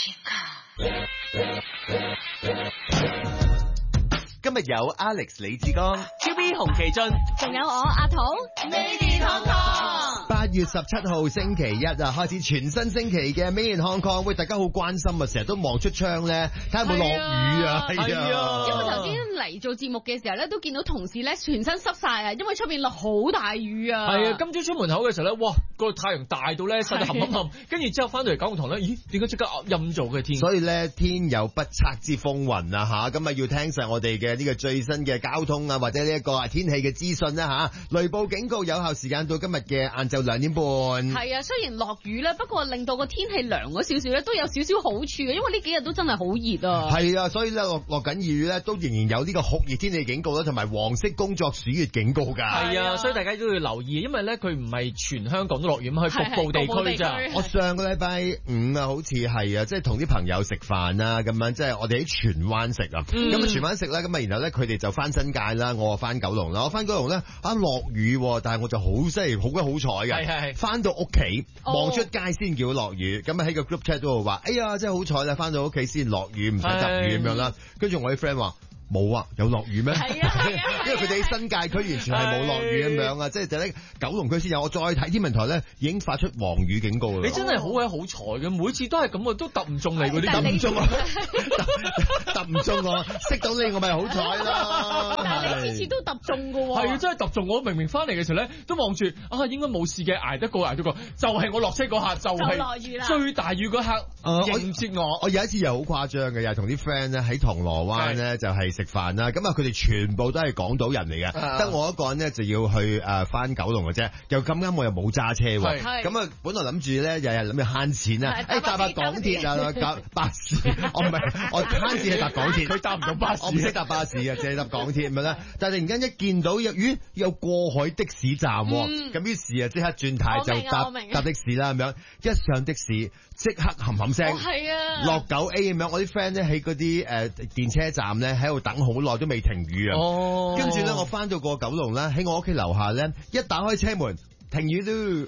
今日有 Alex 李志剛、 QB 洪其俊， 仲有我阿土，Made in Hong Kong。 8月17號星期一啊，開始全新星期嘅 Made in Hong Kong。喂，大家好關心啊，成日都望出窗咧，睇下有冇落雨啊。係啊， 因為頭先嚟做節目嘅時候咧，都見到同事咧全身濕晒啊，因為出邊落好大雨啊。 係啊，今朝出門口嘅時候咧，哇，個太陽大到咧曬到冚冚冚，跟住之後翻到嚟九龍塘咧，咦，點解即刻陰咗嘅天？ 所以咧天有不測之風雲啊嚇，咁啊要聽晒我哋嘅呢個最新嘅交通啊，或者呢一個天氣嘅資訊啦嚇。雷暴警告有效時間到今日嘅晏晝2點半。 係啊，雖然落雨咧，不過令到個天氣涼咗少少咧，都有少少好處嘅，因為呢幾日都真係好熱啊。 係啊，所以咧落緊雨咧，都仍然有呢個酷熱天氣警告啦，同埋黃色工作暑熱警告㗎。 係啊，所以大家都要留意，因為咧佢唔係全香港都落雨，咁去局部地區咋。 我上個禮拜5啊，好似係啊，即係同啲朋友食飯啊，咁樣即係我哋喺荃灣食啊。咁啊荃灣食咧，咁啊然後咧佢哋就翻新界啦，我翻九龍啦。我翻九龍咧啱落雨，但係我就好犀利，好鬼好彩嘅。係。翻到屋企望出街先叫落雨，咁啊喺個 group chat 都度話，哎呀真係好彩啦，翻到屋企先落雨，唔使揼雨咁樣啦。跟住我啲 friend 話。冇啊，有落雨咩？係啊，因為佢哋喺新界區完全係冇落雨咁樣啊，即係就喺九龍區先有。我再睇天文台咧，已經發出黃雨警告啦。 你真係好鬼好彩嘅，每次都係咁啊，都揼唔中你嗰啲，揼唔中啊， 揼唔中我，識到你我咪好彩啦。 但係你次次都揼中㗎喎。 係啊，真係揼中我。明明翻嚟嘅時候咧，都望住啊，應該冇事嘅，捱得過。就係我落車嗰下，就係落雨啦。 最大雨嗰刻迎接我。 我有一次又好誇張嘅，又係同啲 friend 咧喺銅鑼灣咧就係食飯啦，咁啊佢哋全部都係港島人嚟嘅，得我一個人咧就要去翻九龍嘅啫，又咁啱我又冇揸車喎，咁啊本來諗住咧日日諗住慳錢啊，搭下港鐵啊，巴士，我唔係我慳錢係搭港鐵， 佢搭唔到巴士， 我唔識搭巴士嘅，淨係搭港鐵咁樣啦。但係突然間一見到有過海的士站，咁於是啊即刻轉軚就搭的士啦咁樣，一上的士即刻冚冚聲，落9A 咁樣，我啲 friend 咧喺嗰啲電車站咧喺度等好耐都未停雨啊！跟住咧，我翻到個九龍咧，喺我屋企樓下咧，一打開車門，停雨咯！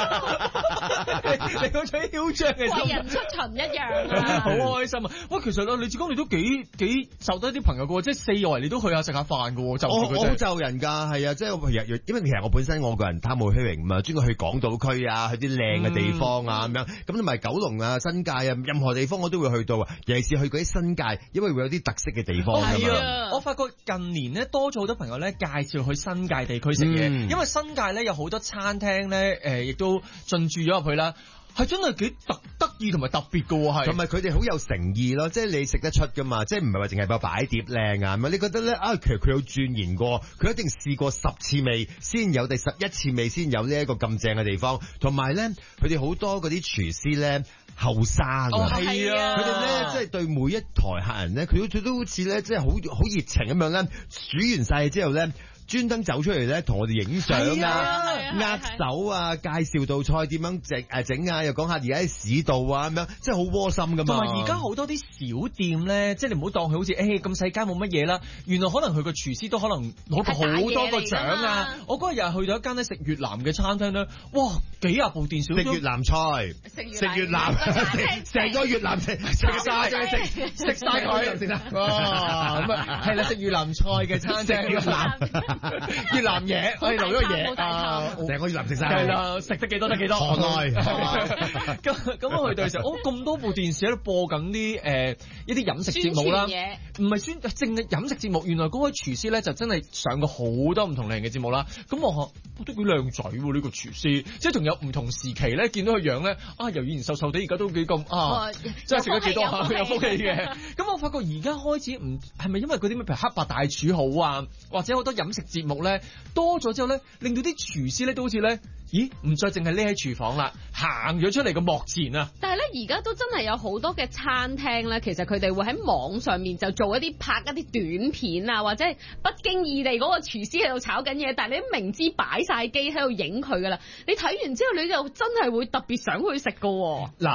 你好似囂張嘅， 為人出巡一樣啊！ 好開心啊！喂，其實李志剛你都幾受得啲朋友嘅喎，即係4圍你都去下食下飯嘅喎，就我好就人㗎，係啊，即係因為其實我本身我個人貪慕虛榮嘛，專去港島區啊，去啲靚嘅地方啊咁樣，咁同埋九龍啊、新界啊，任何地方我都會去到啊，尤其是去嗰啲新界，因為會有啲特色嘅地方㗎嘛。 啊！我發覺近年咧多咗好多朋友咧介紹去新界地區食嘢，因為新界咧有好多餐廳咧亦都進駐咗入去啦。係真係幾得意同埋特別㗎喎，係。同埋佢哋好有誠意咯，即係你食得出㗎嘛，即係唔係話淨係擺碟靚啊，咁你覺得咧其實佢有鑽研過，佢一定試過10次味先有，第11次味先有呢一個咁正嘅地方，同埋咧佢哋好多嗰啲廚師咧後生啊， 係啊， 佢哋咧即係對每一台客人咧，佢都好似咧即係好熱情咁樣咧，煮完晒之後咧。專登走出嚟咧，同我哋影相啊，握手啊，介紹道菜點樣整啊，又講下而家喺市道啊咁樣，真係好窩心噶嘛。 同埋而家好多啲小店咧，即係你唔好當佢好似咁細間冇乜嘢啦。原來可能佢個廚師都可能攞過好多個獎啊！我嗰日去到一間咧食越南嘅餐廳咧，哇，幾廿部電視食越南菜，食越南，成個越南食晒佢，食啦。 哇，咁啊係啦，食越南菜嘅餐廳，越南嘢，我哋留咗個嘢啊， 成個越南食晒， 係啦，食得幾多得幾多。 行內咁我去到嘅時候，咁多部電視喺度播緊啲一啲飲食節目啦，唔係淨係飲食節目。原來嗰位廚師咧就真係上過好多唔同類型嘅節目啦。咁我都幾靚仔喎呢個廚師，即係仲有唔同時期咧見到佢樣咧由以前瘦瘦地，而家都幾咁真係食咗幾多有福氣嘅。咁我發覺而家開始係咪因為嗰啲咩譬如黑白大廚好啊，或者好多飲食節目咧多咗之後咧，令到啲廚師咧都好似咧，唔再淨係匿喺廚房啦，行咗出嚟個幕前啊！ 但係咧，而家都真係有好多嘅餐廳咧，其實佢哋會喺網上面就做拍一啲短片啊，或者係不經意地嗰個廚師喺度炒緊嘢，但係你都明知擺晒機喺度影佢噶啦，你睇完之後你就真係會特別想去食噶喎。 嗱。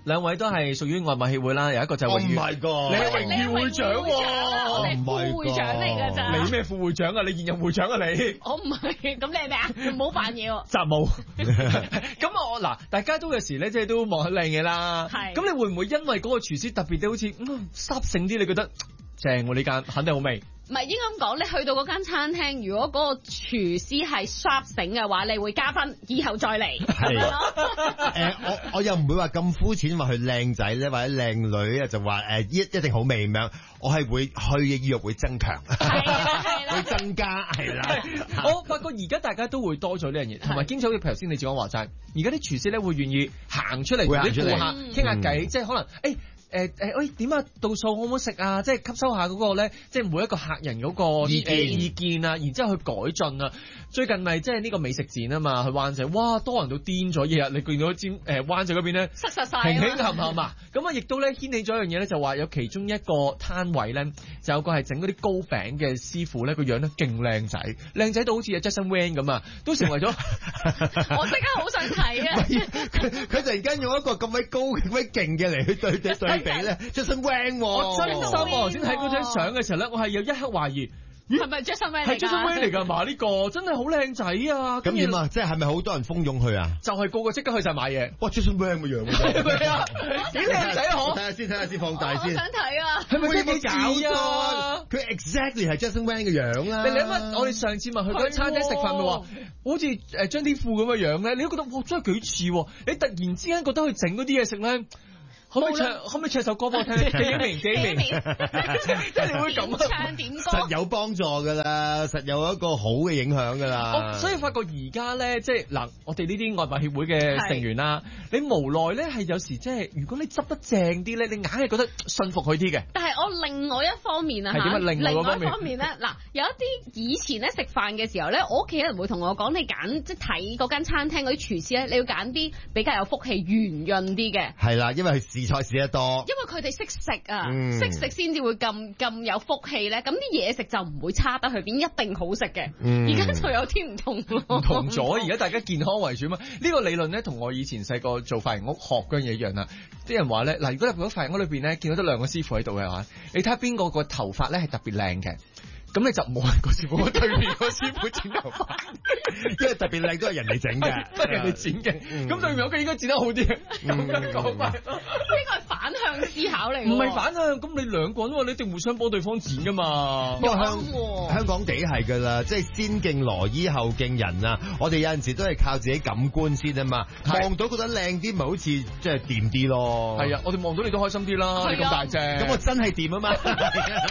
兩位都係屬於外貿協會啦，有一個就係榮譽， Oh my god 你係榮譽會長喎， 我係副會長嚟㗎咋。 你咩副會長啊？你現任會長啊你？ 我唔係，咁你係咩啊？唔好扮嘢喎。 雜務。咁我嗱，大家都有時咧，即係都望下靚嘢啦。 係。 咁你會唔會因為嗰個廚師特別啲，好似濕性啲，你覺得正喎呢間，肯定好味？ 唔係應該咁講，你去到嗰間餐廳，如果嗰個廚師係 sharp 醒嘅話，你會加分，以後再嚟。 係我又唔會話咁膚淺話佢靚仔咧，或者靚女啊，就話一定好味咁樣。我係會去嘅意欲會增強， 係啦， 會增加係啦。 我發覺而家大家都會多咗呢樣嘢，同埋兼且好似頭先你自講話齋，而家啲廚師咧會願意行出嚟同啲顧客傾下偈，即係可能喂點啊？道數好唔好食啊？即係吸收下嗰個咧，即係每一個客人嗰個意見啊，然之後去改進啊。最近咪即係呢個美食展啊嘛，去灣仔，哇多人到癲咗嘢啊！你見到灣仔嗰邊咧， 塞實晒， 平平冚冚啊！咁啊，亦都咧掀起咗一樣嘢咧，就話有其中一個攤位咧，就有個係整嗰啲糕餅嘅師傅咧，個樣咧勁靚仔，靚仔到好似阿 Jason Wang 咁啊，都成為咗我即刻好想睇啊！ 佢突然間用一個咁鬼高、咁鬼勁嘅嚟去對比咧 ，Jason Wang 喎。 我真心我頭先睇嗰張相嘅時候咧，我係有一刻懷疑。 係咪 Jason Wang 嚟㗎？ 係 Jason Wang 嚟㗎嘛？呢個真係好靚仔啊！ 咁點啊？即係咪好多人蜂擁去啊？ 就係個個即刻去晒買嘢。 哇 ！Jason Wang 嘅樣係咪啊？幾靚仔嗬！ 睇下先放大先。 我想睇啊！ 係咪真係搞幾似啊？ 佢 exactly 係 Jason Wang 嘅樣啦。 你諗下，我哋上次咪去嗰間餐廳食飯咪話，好似張天賦咁嘅樣咧，你都覺得哇真係幾似喎！你突然之間覺得佢整嗰啲嘢食咧。可唔可以唱首歌俾我聽？幾年，即係你會咁唱點歌？ 實有幫助㗎啦，實有一個好嘅影響㗎啦。 所以發覺而家咧，即係嗱，我哋呢啲外貿協會嘅成員啦，你無奈咧係有時即係，如果你執得正啲咧，你硬係覺得信服佢啲嘅。 但係我另外一方面啊， 係點啊？另外一方面咧，嗱，有一啲以前咧食飯嘅時候咧，我屋企人會同我講，你揀即係睇嗰間餐廳嗰啲廚師咧，你要揀啲比較有福氣、圓潤啲嘅。 係啦，因為佢菜試得多， 因為佢哋識食啊，識食先至會咁有福氣咧。咁啲嘢食就唔會差得去邊，一定好食嘅。而家就有啲唔同咯， 唔同咗。而家大家健康為主嘛。呢個理論咧，同我以前細個做髮型屋學嗰樣嘢一樣啦。啲人話咧，嗱，如果入咗髮型屋裏邊咧，見到得兩個師傅喺度嘅話，你睇下邊個個頭髮咧係特別靚嘅。咁你就冇人個師傅，對面個師傅剪頭髮， 因為特別靚都係人哋整嘅， 都係人哋剪嘅。咁對面嗰個應該剪得好啲。咁樣講法，呢個係反向思考嚟。 唔係反向，咁你兩個人喎，你一定互相幫對方剪噶嘛。 不過香港地係㗎啦，即係先敬羅衣後敬人啊！我哋有陣時都係靠自己感官先啊嘛，望到覺得靚啲，咪好似即係掂啲咯。 係啊，我哋望到你都開心啲啦，你咁大隻。 咁我真係掂啊嘛。